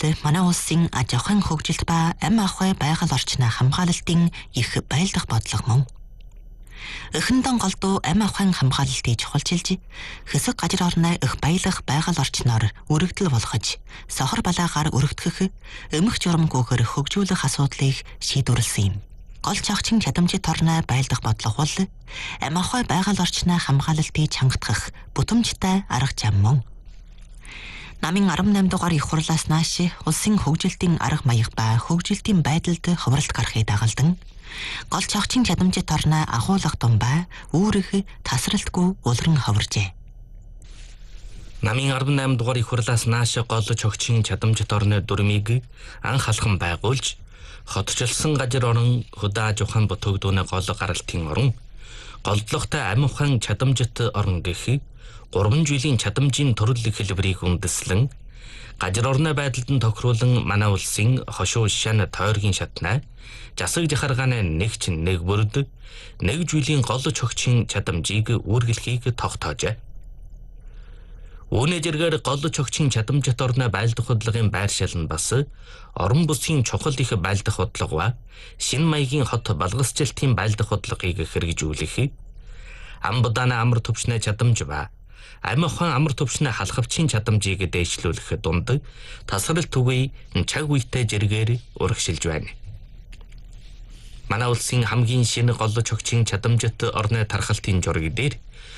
манай улсын аж ахуйн хөгжилт ба амь ахуй байгаль орчны хамгаалалтын их байлдах бодлого мөн. Эхэндэн голдуу амь ахуйн хамгаалалтыг чухалчилж, хэсэг гажир орны их баялах байгаль орчноор өргөдөл болгож, сохор балаагаар өргөдгөх, эмх журамгүйгээр хөгжүүлэх асуудлыг шийдвэрлсэн юм. Гол чагчин чадамжит орны байлдах бодлого бол амь ахуй байгаль орчны хамгаалалтыг чангатгах бүтэмжтэй арга зам мөн. Намын 18 дугаар их хурлаас нааш улсын хөгжилтийн арга маяг ба хөгжилтийн байдалд ховролт гарахыг дагалдан гол чагчин чадамжит орны агуулга тумбай үүрэг тасралтгүй улран ховржээ. Намын 18 дугаар их хурлаас нааш гол чагчин чадамжит орны дүрмийг анх алхам байгуулж хотчлсон гажир орон хөдөө аж ахуйн бүтээгдэхүүн гол гаралтын орон голдлоготой амь ухаан чадамжит орон гэх 3 жилийн чадамжийн төрөл хэлбэрийг үндэслэн гажир орны байдалд нь тохируулан манай улсын хошуу шан тойргийн шатнаа засаг жахаргааны нэгч нэг бүрд нэг жилийн гол чогчин чадамжийг үргэлхийг тогтоожээ. Үүний зэргээр гол чогчин чадамжит орны байлдах хөдөлгөөний байршил нь бас орон бүсгийн чухал их байлдах хөдөлгөөн шинэ маягийн хот балгасчлалтын байлдах хөдөлгөөийг хэрэгжүүлэх ам будааны амар төвчний чадамж ба амь ухаан амар төвчний халахвчийн чадамжийг дээшлүүлэх дунд тасралт түгэй чаг үетэй зэргээр урагшилж байна. Манай улсын хамгийн шинэ гол чогчин чадамжит орны тархалтын жураг дээр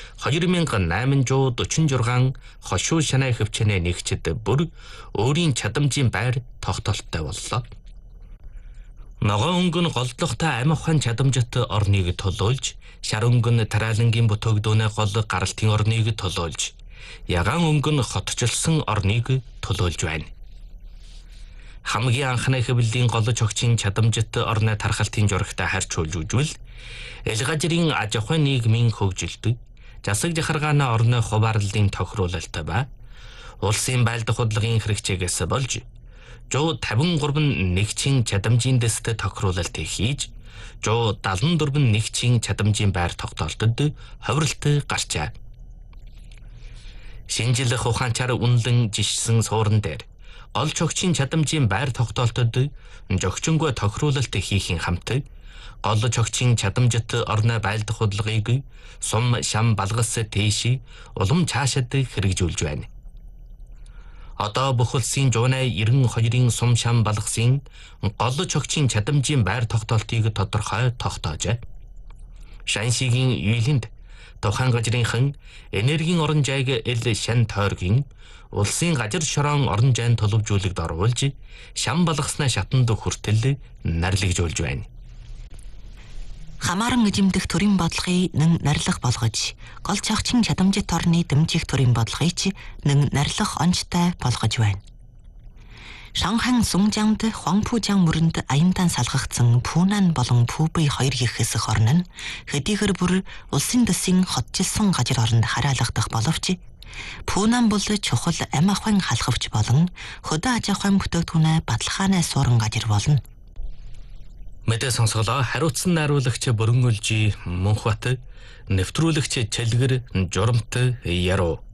2846 хошуу шанай хөвчнээ нэгчд бүр өөрийн чадамжийн байр тогтоолттой боллоо. Ногоон өнгөн голдлоготой амь ухаан чадамжит орныг толуулж, шар өнгөн тараалангийн бүтээгдэхүүн гол гаралтын орныг толуулж, ягаан өнгөн хотчлсон орныг толуулж байна. Хамгийн анхны хэвлэлийн гол чогчин чадамжит орны тархалтын журагтай харьж үзвэл, элгажрын аж ахуйн нийгмийн хөгжилт, засаг жахаргааны орны хуваарлалын тохируулалт ба улсын байлдах хөдөлгөөний хэрэгцээгээс болж 153 нэгчин чадамжийн дэст тохируулалт хийж 174 нэгчин чадамжийн байр тогтоолтод ховролт гарчээ. Шинжлэх ухаанчаар үнэлэн жишсэн суурин дээр гол чогчин чадамжийн байр тогтоолтод жогчингүй тохируулалт хийхин хамт гол чогчин чадамжит орны байлдах хөдөлгөөийг сум шам балгас тийш улам цаашид хэрэгжүүлж байна. Одоо бүх улсын 192-ийн сум шам балгасын гол чогчин чадамжийн байр тогтоолтыг тодорхой тогтоожээ. Шаншигийн үйлэнд тухайн гажрынхан энергийн орон жайг эл шан тойргийн улсын гажир шороон орон жайн төлөвжүүлэгд оруулж шам балгаснаа шатанд хүртэл нарлагжуулж байна. Хамааран эзэмдэх төрийн бодлогыг нэн нарилах болгож, гол чагчин чадамжит орны дэмжих төрийн бодлогыг нэн нарилах онцтой болгож байна. Шанхан Сунжангд Хуангпужаан мөрөнд аяндаа салгагдсан Пунан болон Пүбэй хоёр их хэсэг орн нь хэдийгээр бүр улсын дэсийн хотжилсон гажир оронд хараалгадах боловч Пунан бол чухал амь ахуйн халахвч болон хөдөө аж ахуйн бүтээгдэхүүн баталгааны суурин гажир болно. Мэдээ сонсголоо хариуцсан найруулагч Бөрөнгөлжи Мөнхбат, нэвтрүүлэгч Чэлгэр Журамт Яруу.